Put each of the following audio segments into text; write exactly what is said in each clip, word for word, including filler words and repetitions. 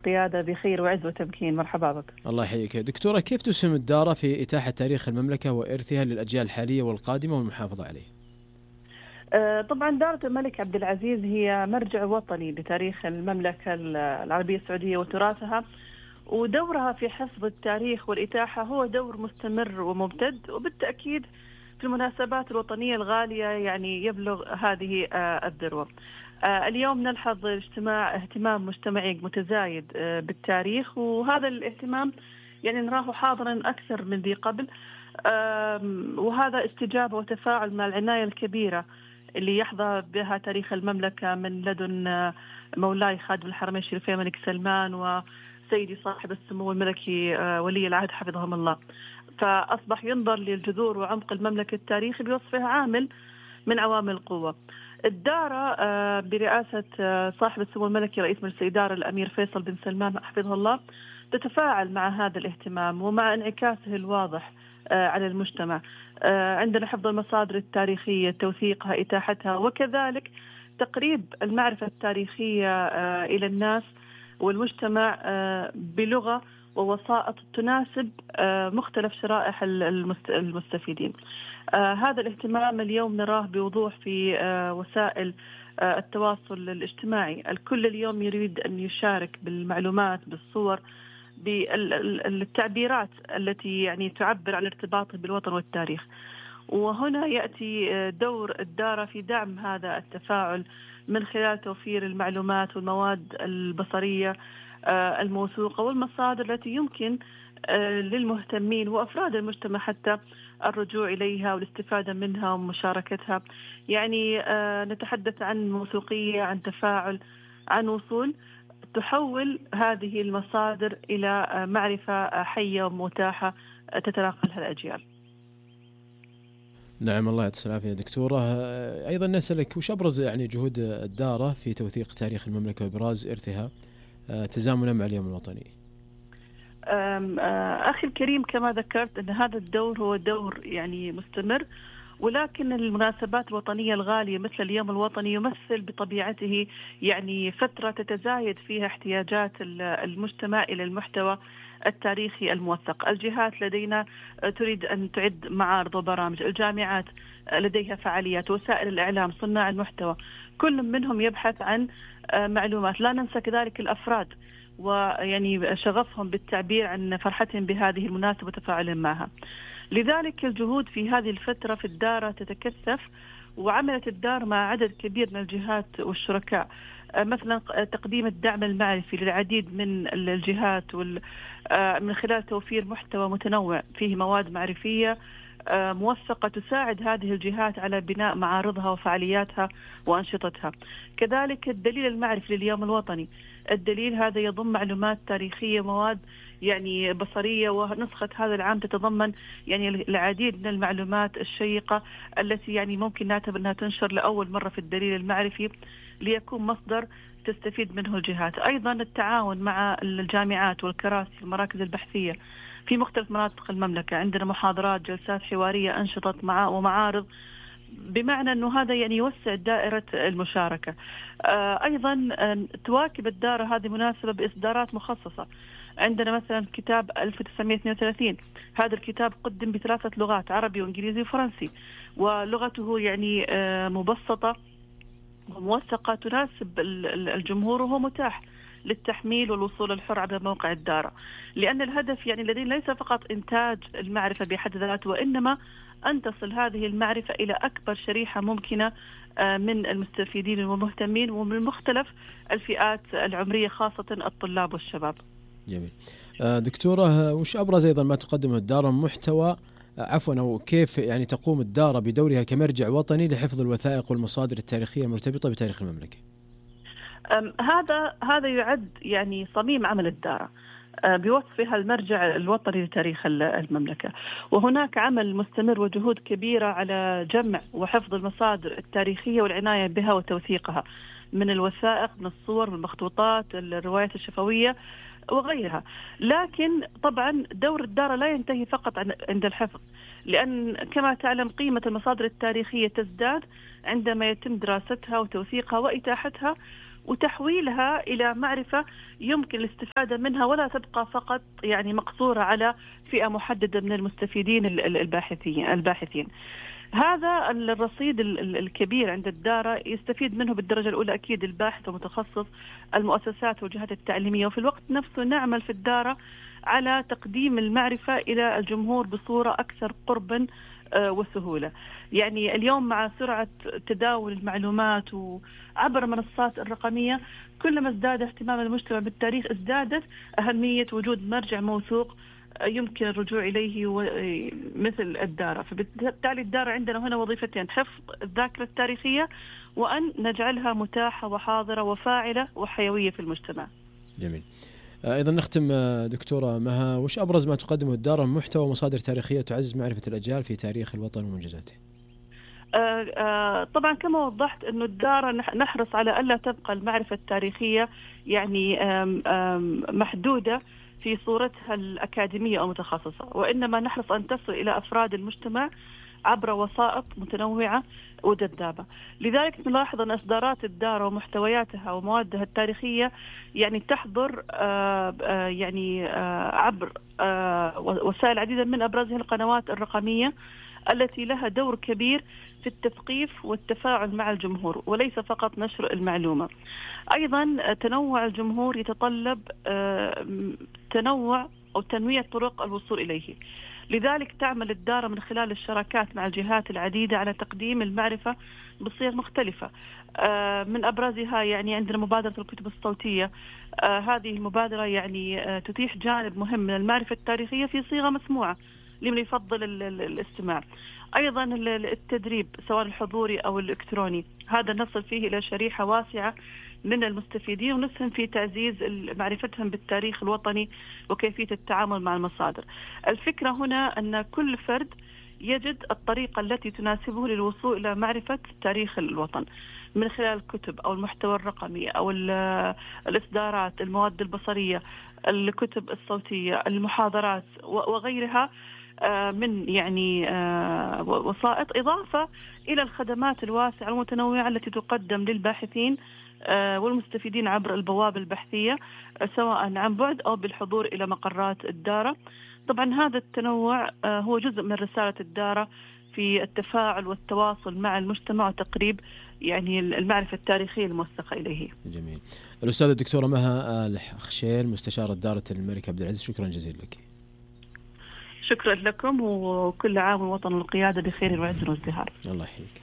القيادة بخير وعز وتمكين. مرحبا بك. الله يحييك دكتورة. كيف تسهم الدارة في إتاحة تاريخ المملكة وإرثها للأجيال الحالية والقادمة والمحافظة عليه؟ طبعا دارة الملك عبد العزيز هي مرجع وطني لتاريخ المملكة العربية السعودية وتراثها، ودورها في حفظ التاريخ والإتاحة هو دور مستمر وممتد، وبالتأكيد في المناسبات الوطنية الغالية يعني يبلغ هذه الذروة. اليوم نلحظ اجتماع اهتمام مجتمعي متزايد بالتاريخ، وهذا الاهتمام يعني نراه حاضرا أكثر من ذي قبل، وهذا استجابة وتفاعل مع العناية الكبيرة اللي يحظى بها تاريخ المملكة من لدن مولاي خادم الحرمين الشريفين الملك سلمان وسيدي صاحب السمو الملكي ولي العهد حفظهم الله. فأصبح ينظر للجذور وعمق المملكة التاريخي بوصفها عامل من عوامل القوة. الدارة برئاسة صاحب السمو الملكي رئيس مجلس الإدارة الأمير فيصل بن سلمان حفظه الله تتفاعل مع هذا الاهتمام ومع انعكاسه الواضح على المجتمع. عندنا حفظ المصادر التاريخية، توثيقها، إتاحتها، وكذلك تقريب المعرفة التاريخية إلى الناس والمجتمع بلغة ووسائط تناسب مختلف شرائح المستفيدين. هذا الاهتمام اليوم نراه بوضوح في وسائل التواصل الاجتماعي. الكل اليوم يريد أن يشارك بالمعلومات، بالصور، بالتعبيرات التي يعني تعبر عن ارتباطه بالوطن والتاريخ. وهنا يأتي دور الدارة في دعم هذا التفاعل من خلال توفير المعلومات والمواد البصرية الموثوقة والمصادر التي يمكن للمهتمين وأفراد المجتمع حتى الرجوع إليها والاستفادة منها ومشاركتها. يعني نتحدث عن موثوقية، عن تفاعل، عن وصول تحول هذه المصادر إلى معرفة حية ومتاحة تتناقلها الأجيال. نعم، الله يعطيك العافية دكتورة. أيضا نسألك وش أبرز يعني جهود الدارة في توثيق تاريخ المملكة وإبراز إرثها تزامنا مع اليوم الوطني؟ أخي الكريم، كما ذكرت أن هذا الدور هو دور يعني مستمر، ولكن المناسبات الوطنية الغالية مثل اليوم الوطني يمثل بطبيعته يعني فترة تتزايد فيها احتياجات المجتمع إلى المحتوى التاريخي الموثق. الجهات لدينا تريد أن تعد معارض وبرامج، الجامعات لديها فعاليات، وسائل الإعلام، صناع المحتوى، كل منهم يبحث عن معلومات. لا ننسى كذلك الأفراد ويعني شغفهم بالتعبير عن فرحتهم بهذه المناسبة وتفاعلهم معها. لذلك الجهود في هذه الفترة في الدارة تتكثف، وعملت الدار مع عدد كبير من الجهات والشركاء، مثلا تقديم الدعم المعرفي للعديد من الجهات من خلال توفير محتوى متنوع فيه مواد معرفية موثقة تساعد هذه الجهات على بناء معارضها وفعالياتها وأنشطتها. كذلك الدليل المعرفي لليوم الوطني، الدليل هذا يضم معلومات تاريخية، مواد يعني بصرية، ونسخة هذا العام تتضمن يعني العديد من المعلومات الشيقة التي يعني ممكن نعتبر أنها تنشر لأول مرة في الدليل المعرفي ليكون مصدر تستفيد منه الجهات. أيضا التعاون مع الجامعات والكراسي والمراكز البحثية في مختلف مناطق المملكة، عندنا محاضرات، جلسات حوارية، أنشطة مع ومعارض، بمعنى أنه هذا يعني يوسع دائرة المشاركة. أيضا تواكب الدارة هذه مناسبة بإصدارات مخصصة. عندنا مثلا كتاب ألف وتسعمائة واثنين وثلاثين، هذا الكتاب قدم بثلاثة لغات، عربي وإنجليزي وفرنسي، ولغته يعني مبسطة وموثقة تناسب الجمهور، وهو متاح للتحميل والوصول الحر عبر موقع الدارة. لأن الهدف يعني لدينا ليس فقط إنتاج المعرفة بحد ذاته، وإنما أن تصل هذه المعرفة إلى أكبر شريحة ممكنة من المستفيدين والمهتمين ومن مختلف الفئات العمرية، خاصة الطلاب والشباب. جميل. دكتورة، وش أبرز أيضا ما تقدمه الدارة محتوى عفوا أو كيف يعني تقوم الدارة بدورها كمرجع وطني لحفظ الوثائق والمصادر التاريخية المرتبطة بتاريخ المملكة؟ هذا هذا يعد يعني صميم عمل الدارة بوصفها المرجع الوطني لتاريخ المملكة، وهناك عمل مستمر وجهود كبيرة على جمع وحفظ المصادر التاريخية والعناية بها وتوثيقها من الوثائق، من الصور، من المخطوطات، الروايات الشفوية وغيرها. لكن طبعا دور الدارة لا ينتهي فقط عند الحفظ، لأن كما تعلم قيمة المصادر التاريخية تزداد عندما يتم دراستها وتوثيقها وإتاحتها وتحويلها إلى معرفة يمكن الاستفادة منها ولا تبقى فقط يعني مقصورة على فئة محددة من المستفيدين الباحثين الباحثين. هذا الرصيد الكبير عند الدارة يستفيد منه بالدرجة الأولى أكيد الباحث والمتخصص، المؤسسات والجهات التعليمية، وفي الوقت نفسه نعمل في الدارة على تقديم المعرفة إلى الجمهور بصورة أكثر قربا وسهولة. يعني اليوم مع سرعة تداول المعلومات وعبر المنصات الرقمية، كلما ازداد اهتمام المجتمع بالتاريخ ازدادت أهمية وجود مرجع موثوق يمكن الرجوع إليه مثل الدارة. فبالتالي الدارة عندنا هنا وظيفتين: حفظ الذاكرة التاريخية، وأن نجعلها متاحة وحاضرة وفاعلة وحيوية في المجتمع. جميل. أيضا نختم دكتورة مها، وش أبرز ما تقدمه الدارة من محتوى ومصادر تاريخية تعزز معرفة الأجيال في تاريخ الوطن ومنجزاته؟ آه آه طبعا كما وضحت أنه الدارة نحرص على ألا تبقى المعرفة التاريخية يعني آم آم محدودة في صورتها الأكاديمية أو متخصصة، وإنما نحرص أن تصل إلى أفراد المجتمع عبر وسائط متنوعة وجذابة. لذلك نلاحظ أن إصدارات الدارة ومحتوياتها وموادها التاريخية يعني تحضر آآ آآ يعني آآ عبر آآ وسائل عديدة، من أبرزها القنوات الرقمية التي لها دور كبير في التثقيف والتفاعل مع الجمهور وليس فقط نشر المعلومة. أيضا تنوع الجمهور يتطلب تنوع أو تنويع طرق الوصول إليه، لذلك تعمل الدارة من خلال الشراكات مع الجهات العديدة على تقديم المعرفة بصيغ مختلفة. من أبرزها يعني عندنا مبادرة الكتب الصوتية. هذه المبادرة يعني تتيح جانب مهم من المعرفة التاريخية في صيغة مسموعة لمن يفضل الاستماع. أيضا التدريب سواء الحضوري أو الإلكتروني، هذا نصل فيه إلى شريحة واسعة من المستفيدين ونسهم في تعزيز معرفتهم بالتاريخ الوطني وكيفية التعامل مع المصادر. الفكرة هنا أن كل فرد يجد الطريقة التي تناسبه للوصول إلى معرفة تاريخ الوطن من خلال الكتب أو المحتوى الرقمي أو الإصدارات، المواد البصرية، الكتب الصوتية، المحاضرات وغيرها من يعني وسائط، إضافة إلى الخدمات الواسعة المتنوعة التي تقدم للباحثين والمستفيدين عبر البوابة البحثية سواء عن بعد أو بالحضور إلى مقرات الدارة. طبعا هذا التنوع هو جزء من رسالة الدارة في التفاعل والتواصل مع المجتمع وتقريب يعني المعرفة التاريخية الموثقة إليه. جميل. الأستاذة الدكتورة مها آل خشيل، مستشارة دارة الملك عبد العزيز، شكرا جزيلا لك. شكرا لكم، وكل عام والوطن والقيادة بخير وعز وازدهار. الله يحييك.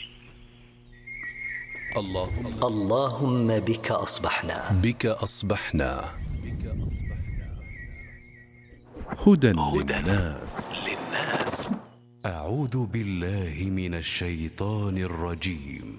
اللهم اللهم بك أصبحنا بك أصبحنا هدى للناس. أعوذ بالله من الشيطان الرجيم.